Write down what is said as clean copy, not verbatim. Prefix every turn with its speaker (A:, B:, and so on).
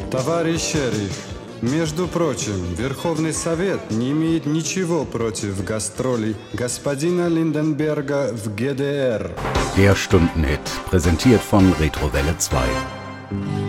A: Товарищ шериф, между прочим, Верховный Совет не имеет ничего против гастролей господина Lindenberger в GDR.
B: Der Stundenhit, präsentiert von Retrowelle 2.